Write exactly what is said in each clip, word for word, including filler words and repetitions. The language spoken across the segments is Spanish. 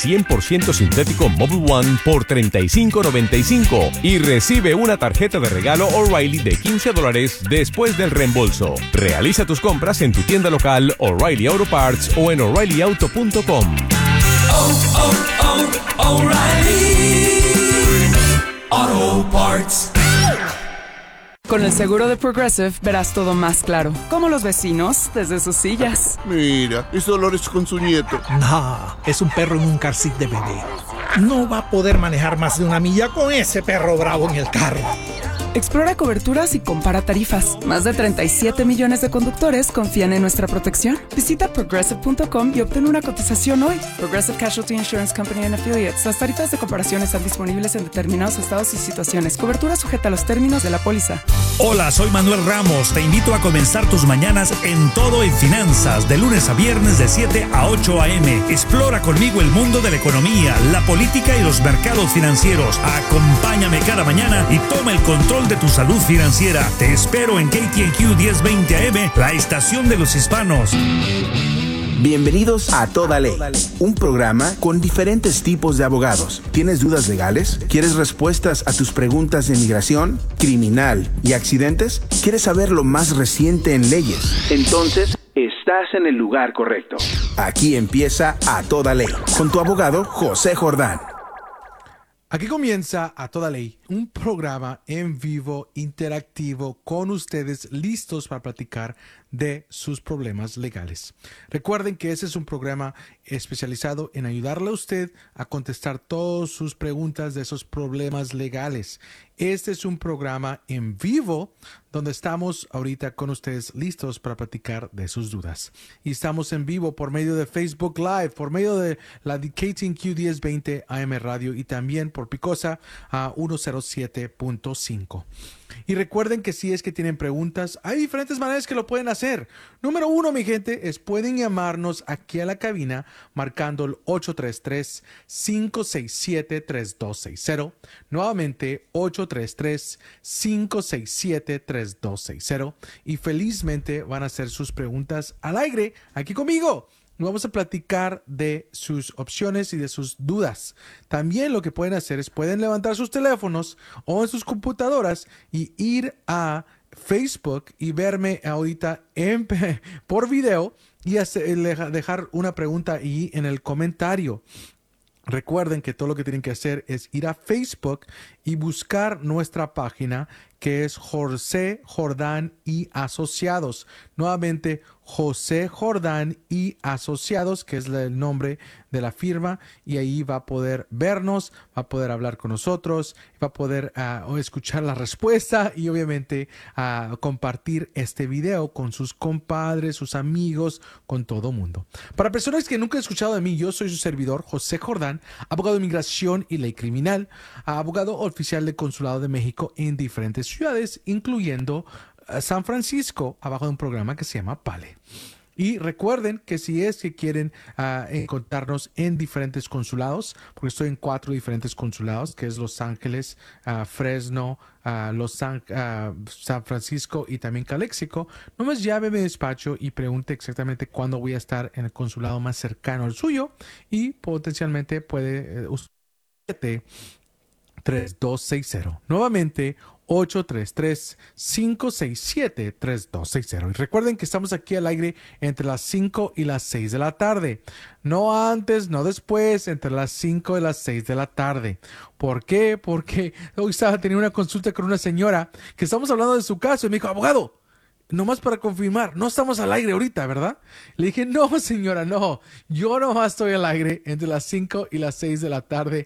cien por ciento sintético Mobil One por treinta y cinco noventa y cinco y recibe una tarjeta de regalo O'Reilly de quince dólares después del reembolso. Realiza tus compras en tu tienda local O'Reilly Auto Parts o en O'Reilly Auto punto com. Oh, oh, oh, O'Reilly Auto Parts. Con el seguro de Progressive verás todo más claro, como los vecinos desde sus sillas. Mira, es Dolores con su nieto. No, es un perro en un car seat de bebé. No va a poder manejar más de una milla con ese perro bravo en el carro. Explora coberturas y compara tarifas. Más de treinta y siete millones de conductores confían en nuestra protección. Visita progressive punto com y obtén una cotización hoy. Progressive Casualty Insurance Company and Affiliates. Las tarifas de comparación están disponibles en determinados estados y situaciones. Cobertura sujeta a los términos de la póliza. Hola, soy Manuel Ramos. Te invito a comenzar tus mañanas en Todo en Finanzas, de lunes a viernes de siete a ocho a eme. Explora conmigo el mundo de la economía, la política y los mercados financieros. Acompáñame cada mañana y toma el control de tu salud financiera. Te espero en K T N Q diez veinte A M, la estación de los hispanos. Bienvenidos a Toda Ley, un programa con diferentes tipos de abogados. ¿Tienes dudas legales? ¿Quieres respuestas a tus preguntas de inmigración, criminal y accidentes? ¿Quieres saber lo más reciente en leyes? Entonces, estás en el lugar correcto. Aquí empieza A Toda Ley, con tu abogado José Jordán. Aquí comienza A Toda Ley, un programa en vivo, interactivo, con ustedes listos para platicar de sus problemas legales. Recuerden que ese es un programa especializado en ayudarle a usted a contestar todas sus preguntas de esos problemas legales. Este es un programa en vivo donde estamos ahorita con ustedes listos para platicar de sus dudas. Y estamos en vivo por medio de Facebook Live, por medio de la K T N Q diez veinte A M Radio y también por Picosa a ciento siete punto cinco. Y recuerden que si es que tienen preguntas, hay diferentes maneras que lo pueden hacer. Número uno, mi gente, es pueden llamarnos aquí a la cabina marcando el ocho tres tres, cinco seis siete, tres dos seis cero. Nuevamente, ocho tres tres, cinco seis siete, tres dos seis cero. Y felizmente van a hacer sus preguntas al aire aquí conmigo. Vamos a platicar de sus opciones y de sus dudas. También lo que pueden hacer es pueden levantar sus teléfonos o en sus computadoras y ir a Facebook y verme ahorita en, por video y hacer, dejar una pregunta ahí en el comentario. Recuerden que todo lo que tienen que hacer es ir a Facebook y buscar nuestra página que es José Jordán y Asociados. Nuevamente, José Jordán y Asociados, que es el nombre de la firma, y ahí va a poder vernos, va a poder hablar con nosotros, va a poder uh, escuchar la respuesta y obviamente uh, compartir este video con sus compadres, sus amigos, con todo mundo. Para personas que nunca han escuchado de mí, yo soy su servidor, José Jordán, abogado de inmigración y ley criminal, abogado oficial del Consulado de México en diferentes ciudades, incluyendo uh, San Francisco, abajo de un programa que se llama PALE. Y recuerden que si es que quieren uh, encontrarnos en diferentes consulados, porque estoy en cuatro diferentes consulados, que es Los Ángeles, uh, Fresno, uh, Los San, uh, San Francisco y también Calexico, nomás llame a mi despacho y pregunte exactamente cuándo voy a estar en el consulado más cercano al suyo y potencialmente puede uh, usted tres dos seis cero. Nuevamente, ocho tres tres, cinco seis siete, tres dos seis cero. Y recuerden que estamos aquí al aire entre las cinco y las seis de la tarde. No antes, no después, entre las cinco y las seis de la tarde. ¿Por qué? Porque hoy estaba teniendo una consulta con una señora que estamos hablando de su caso y me dijo, abogado, nomás para confirmar, no estamos al aire ahorita, ¿verdad? Le dije, no señora, no, yo nomás estoy al aire entre las cinco y las seis de la tarde.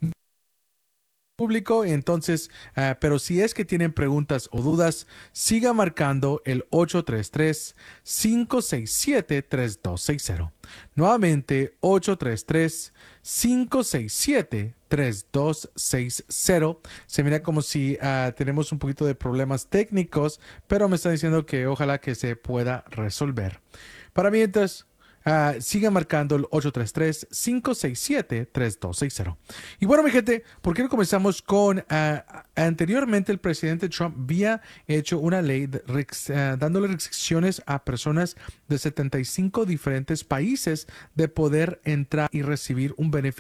Público, entonces, uh, pero si es que tienen preguntas o dudas, siga marcando el ocho tres tres, cinco seis siete, tres dos seis cero. Nuevamente, ocho tres tres, cinco seis siete, tres dos seis cero. Se mira como si uh, tenemos un poquito de problemas técnicos, pero me están diciendo que ojalá que se pueda resolver. Para mientras, Uh, sigan marcando el ocho tres tres, cinco seis siete, tres dos seis cero. Y bueno, mi gente, ¿por qué no comenzamos con... Uh, anteriormente el presidente Trump había hecho una ley de, uh, dándole restricciones a personas de setenta y cinco diferentes países de poder entrar y recibir un beneficio